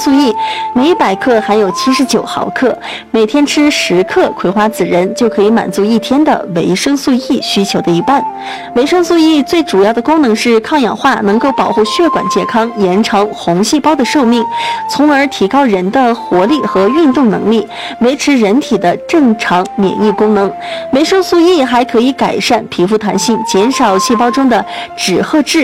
素 E， 每100克含有79毫克，每天吃10克葵花籽仁就可以满足1天的维生素 E 需求的一半。维生素 E 最主要的功能是抗氧化，能够保护血管健康，延长红细胞的寿命，从而提高人的活力和运动能力，维持人体的正常免疫功能。维生素 E 还可以改善皮肤弹性，减少细胞中的脂褐质